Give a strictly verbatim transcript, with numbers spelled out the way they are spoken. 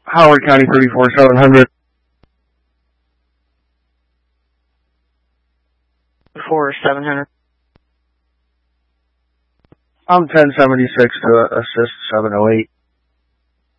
Howard County thirty-four seven hundred. four seven hundred. I'm ten seventy-six to assist seven oh eight.